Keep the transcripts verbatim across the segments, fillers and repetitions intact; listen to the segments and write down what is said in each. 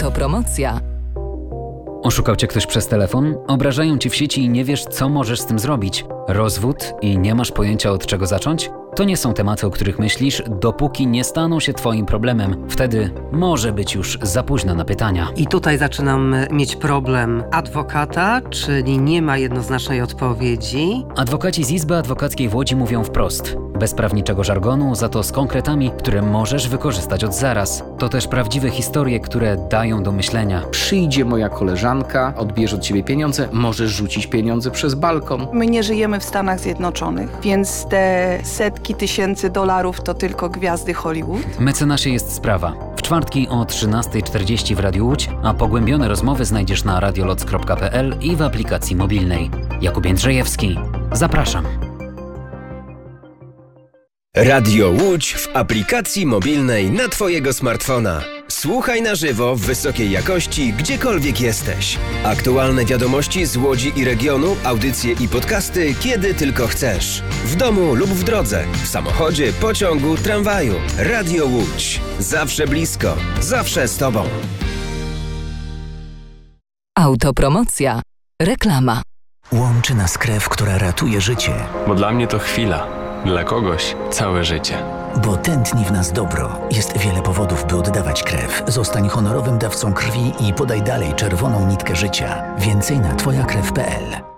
Autopromocja. Oszukał cię ktoś przez telefon? Obrażają cię w sieci i nie wiesz, co możesz z tym zrobić? Rozwód i nie masz pojęcia, od czego zacząć? To nie są tematy, o których myślisz, dopóki nie staną się twoim problemem. Wtedy może być już za późno na pytania. I tutaj zaczynam mieć problem adwokata, czyli nie ma jednoznacznej odpowiedzi. Adwokaci z Izby Adwokackiej w Łodzi mówią wprost. Bez prawniczego żargonu, za to z konkretami, które możesz wykorzystać od zaraz. To też prawdziwe historie, które dają do myślenia. Przyjdzie moja koleżanka, odbierze od ciebie pieniądze, możesz rzucić pieniądze przez balkon. My nie żyjemy w Stanach Zjednoczonych, więc te setki tysięcy dolarów to tylko gwiazdy Hollywood. Mecenasie jest sprawa. W czwartki o trzynasta czterdzieści w Radiu Łódź, a pogłębione rozmowy znajdziesz na radioloc kropka p l i w aplikacji mobilnej. Jakub Jędrzejewski. Zapraszam. Radio Łódź w aplikacji mobilnej na twojego smartfona. Słuchaj na żywo w wysokiej jakości, gdziekolwiek jesteś. Aktualne wiadomości z Łodzi i regionu, audycje i podcasty, kiedy tylko chcesz. W domu lub w drodze, w samochodzie, pociągu, tramwaju. Radio Łódź. Zawsze blisko, zawsze z tobą. Autopromocja. Reklama. Łączy nas krew, która ratuje życie. Bo dla mnie to chwila, dla kogoś całe życie. Bo tętni w nas dobro. Jest wiele powodów, by oddawać krew. Zostań honorowym dawcą krwi i podaj dalej czerwoną nitkę życia. Więcej na twoja krew kropka p l.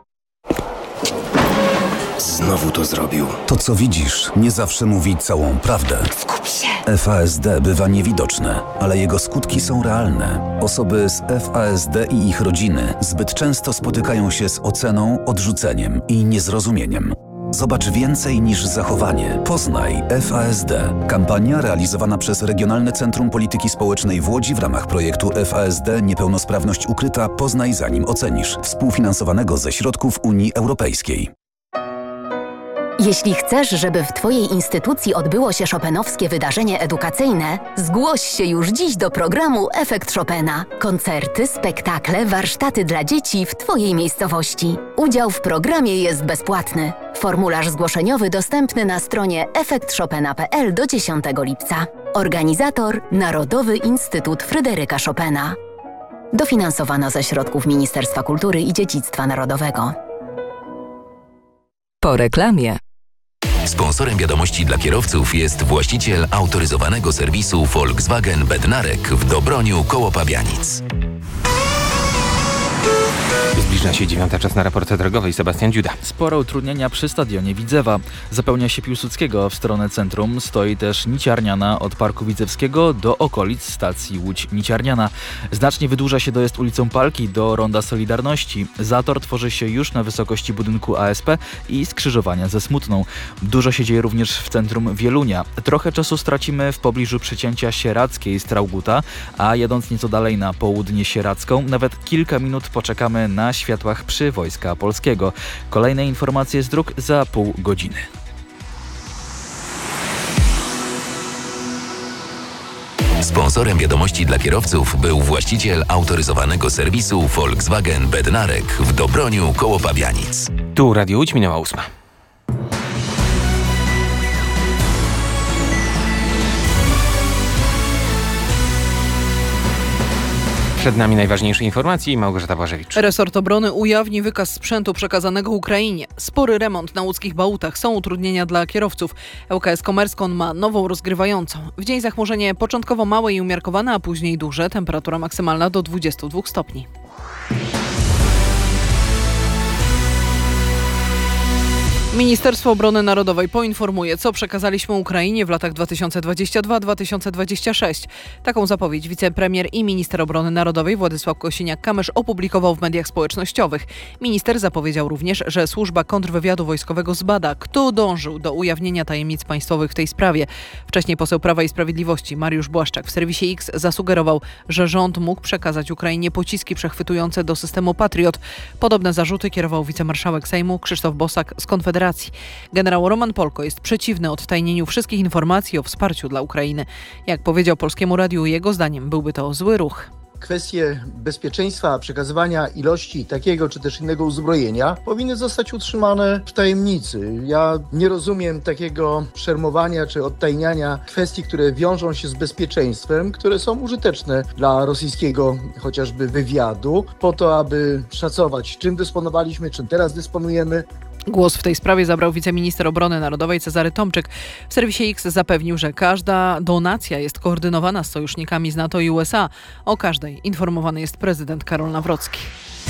Znowu to zrobił. To, co widzisz, nie zawsze mówi całą prawdę. Skup się! F A S D bywa niewidoczne, ale jego skutki są realne. Osoby z F A S D i ich rodziny zbyt często spotykają się z oceną, odrzuceniem i niezrozumieniem. Zobacz więcej niż zachowanie. Poznaj F A S D. Kampania realizowana przez Regionalne Centrum Polityki Społecznej w Łodzi w ramach projektu F A S D Niepełnosprawność ukryta. Poznaj zanim ocenisz. Współfinansowanego ze środków Unii Europejskiej. Jeśli chcesz, żeby w twojej instytucji odbyło się chopinowskie wydarzenie edukacyjne, zgłoś się już dziś do programu Efekt Chopina. Koncerty, spektakle, warsztaty dla dzieci w twojej miejscowości. Udział w programie jest bezpłatny. Formularz zgłoszeniowy dostępny na stronie efekt chopina kropka p l do dziesiątego lipca. Organizator Narodowy Instytut Fryderyka Chopina. Dofinansowano ze środków Ministerstwa Kultury i Dziedzictwa Narodowego. Po reklamie. Sponsorem wiadomości dla kierowców jest właściciel autoryzowanego serwisu Volkswagen Bednarek w Dobroniu koło Pabianic. Zbliża się dziewiąta, czas na raport drogowy. Sebastian Dziuda. Spore utrudnienia przy stadionie Widzewa. Zapełnia się Piłsudskiego w stronę centrum. Stoi też Niciarniana od Parku Widzewskiego do okolic stacji Łódź-Niciarniana. Znacznie wydłuża się dojazd ulicą Palki do Ronda Solidarności. Zator tworzy się już na wysokości budynku A S P i skrzyżowania ze Smutną. Dużo się dzieje również w centrum Wielunia. Trochę czasu stracimy w pobliżu przecięcia Sieradzkiej z Trauguta, a jadąc nieco dalej na południe Sieradzką, nawet kilka minut poczekamy na światłach przy Wojska Polskiego. Kolejne informacje z dróg za pół godziny. Sponsorem wiadomości dla kierowców był właściciel autoryzowanego serwisu Volkswagen Bednarek w Dobroniu koło Pabianic. Tu Radio Łódź, minęła ósma. Przed nami najważniejsze informacje i Małgorzata Błażewicz. Resort Obrony ujawni wykaz sprzętu przekazanego Ukrainie. Spory remont na łódzkich Bałutach, są utrudnienia dla kierowców. L K S Komerskon ma nową rozgrywającą. W dzień zachmurzenie początkowo małe i umiarkowane, a później duże. Temperatura maksymalna do dwudziestu dwóch stopni. Ministerstwo Obrony Narodowej poinformuje, co przekazaliśmy Ukrainie w latach dwa tysiące dwudziestym drugim do dwa tysiące dwudziestego szóstego. Taką zapowiedź wicepremier i minister obrony narodowej Władysław Kosiniak-Kamysz opublikował w mediach społecznościowych. Minister zapowiedział również, że służba kontrwywiadu wojskowego zbada, kto dążył do ujawnienia tajemnic państwowych w tej sprawie. Wcześniej poseł Prawa i Sprawiedliwości Mariusz Błaszczak w serwisie X zasugerował, że rząd mógł przekazać Ukrainie pociski przechwytujące do systemu Patriot. Podobne zarzuty kierował wicemarszałek Sejmu Krzysztof Bosak z Konfederacji. Generał Roman Polko jest przeciwny odtajnieniu wszystkich informacji o wsparciu dla Ukrainy. Jak powiedział Polskiemu Radiu, jego zdaniem byłby to zły ruch. kwestie bezpieczeństwa przekazywania ilości takiego czy też innego uzbrojenia powinny zostać utrzymane w tajemnicy. Ja nie rozumiem takiego szermowania czy odtajniania kwestii, które wiążą się z bezpieczeństwem, które są użyteczne dla rosyjskiego chociażby wywiadu, po to, aby szacować, czym dysponowaliśmy, czym teraz dysponujemy. Głos w tej sprawie zabrał wiceminister obrony narodowej Cezary Tomczyk. W serwisie X zapewnił, że każda donacja jest koordynowana z sojusznikami z NATO i U S A. O każdej informowany jest prezydent Karol Nawrocki.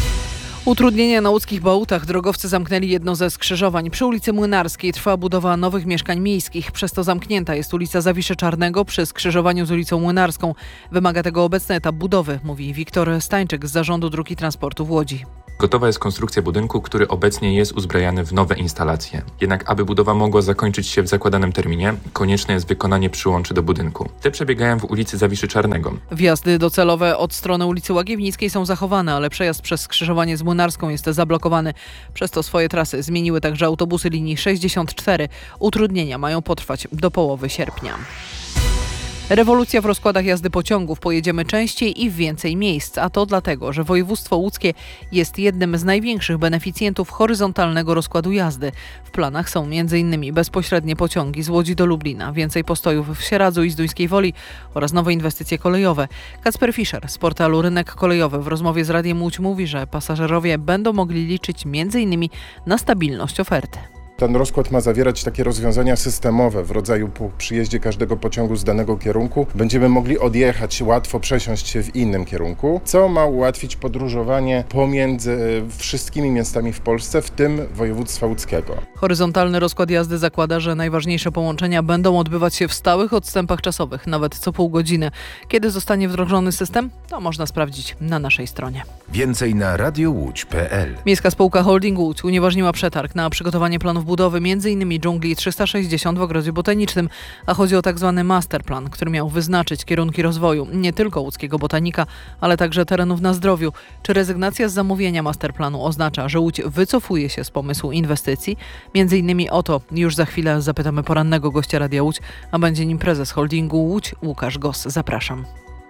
Utrudnienia na łódzkich Bałutach. Drogowcy zamknęli jedno ze skrzyżowań. Przy ulicy Młynarskiej trwa budowa nowych mieszkań miejskich. Przez to zamknięta jest ulica Zawiszy Czarnego przy skrzyżowaniu z ulicą Młynarską. Wymaga tego obecny etap budowy, mówi Wiktor Stańczyk z Zarządu Dróg i Transportu w Łodzi. Gotowa jest konstrukcja budynku, który obecnie jest uzbrajany w nowe instalacje. Jednak aby budowa mogła zakończyć się w zakładanym terminie, konieczne jest wykonanie przyłączy do budynku. Te przebiegają w ulicy Zawiszy Czarnego. Wjazdy docelowe od strony ulicy Łagiewnickiej są zachowane, ale przejazd przez skrzyżowanie z Młynarską jest zablokowany. Przez to swoje trasy zmieniły także autobusy linii sześćdziesiąt cztery. Utrudnienia mają potrwać do połowy sierpnia. Rewolucja w rozkładach jazdy pociągów. Pojedziemy częściej i w więcej miejsc, a to dlatego, że województwo łódzkie jest jednym z największych beneficjentów horyzontalnego rozkładu jazdy. W planach są między innymi bezpośrednie pociągi z Łodzi do Lublina, więcej postojów w Sieradzu i Zduńskiej Woli oraz nowe inwestycje kolejowe. Kacper Fischer z portalu Rynek Kolejowy w rozmowie z Radiem Łódź mówi, że pasażerowie będą mogli liczyć między innymi na stabilność oferty. Ten rozkład ma zawierać takie rozwiązania systemowe w rodzaju po przyjeździe każdego pociągu z danego kierunku będziemy mogli odjechać, łatwo przesiąść się w innym kierunku, co ma ułatwić podróżowanie pomiędzy wszystkimi miastami w Polsce, w tym województwa łódzkiego. Horyzontalny rozkład jazdy zakłada, że najważniejsze połączenia będą odbywać się w stałych odstępach czasowych, nawet co pół godziny. Kiedy zostanie wdrożony system, to można sprawdzić na naszej stronie. Więcej na radio łódź kropka p l. Miejska spółka Holding Łódź unieważniła przetarg na przygotowanie planów budowy m.in. dżungli trzysta sześćdziesiąt w Ogrodzie Botanicznym, a chodzi o tak zwany masterplan, który miał wyznaczyć kierunki rozwoju nie tylko łódzkiego botanika, ale także terenów na Zdrowiu. Czy rezygnacja z zamówienia masterplanu oznacza, że Łódź wycofuje się z pomysłu inwestycji? Między innymi o to już za chwilę zapytamy porannego gościa Radia Łódź, a będzie nim prezes holdingu Łódź Łukasz Goss. Zapraszam.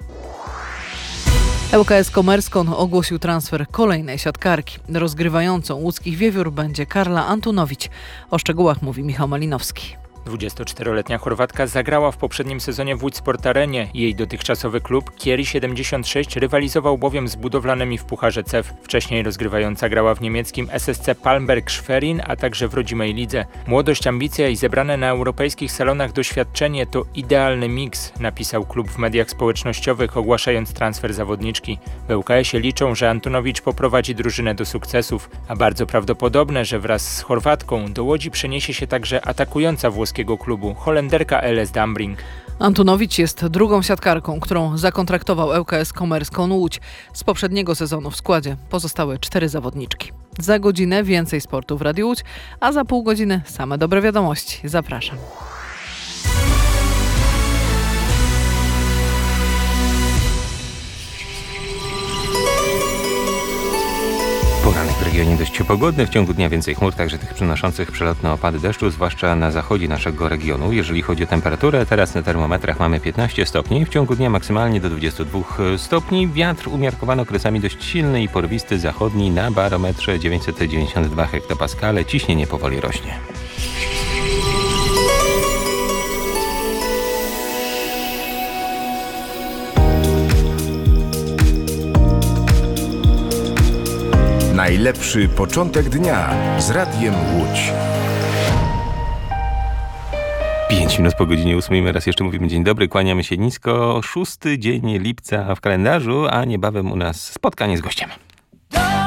L K S Komerskon ogłosił transfer kolejnej siatkarki. Rozgrywającą łódzkich Wiewiór będzie Karla Antunowicz. O szczegółach mówi Michał Malinowski. dwudziestoczteroletnia Chorwatka zagrała w poprzednim sezonie w Łódź Sport Arenie. Jej dotychczasowy klub Kieri siedemdziesiąt sześć rywalizował bowiem z budowlanymi w Pucharze C E F. Wcześniej rozgrywająca grała w niemieckim S S C Palmberg-Schwerin, a także w rodzimej lidze. Młodość, ambicja i zebrane na europejskich salonach doświadczenie to idealny miks, napisał klub w mediach społecznościowych, ogłaszając transfer zawodniczki. W L K S-ie liczą, że Antonowicz poprowadzi drużynę do sukcesów, a bardzo prawdopodobne, że wraz z Chorwatką do Łodzi przeniesie się także atakująca włoskiego klubu, Holenderka L S Dambring. Antonowicz jest drugą siatkarką, którą zakontraktował L K S Komerskon Łódź. Z poprzedniego sezonu w składzie pozostały cztery zawodniczki. Za godzinę więcej sportu w Radiu Łódź, a za pół godziny same dobre wiadomości. Zapraszam. Poranek w regionie dość pogodny, w ciągu dnia więcej chmur, także tych przynoszących przelotne opady deszczu, zwłaszcza na zachodzie naszego regionu. Jeżeli chodzi o temperaturę, teraz na termometrach mamy piętnaście stopni, w ciągu dnia maksymalnie do dwudziestu dwóch stopni. Wiatr umiarkowany okresami dość silny i porwisty zachodni na barometrze dziewięćset dziewięćdziesiąt dwa hektopaskale. Ciśnienie powoli rośnie. Najlepszy początek dnia z Radiem Łódź. Pięć minut po godzinie ósmej. My raz jeszcze mówimy dzień dobry, kłaniamy się nisko. Szósty dzień lipca w kalendarzu, a niebawem u nas spotkanie z gościem.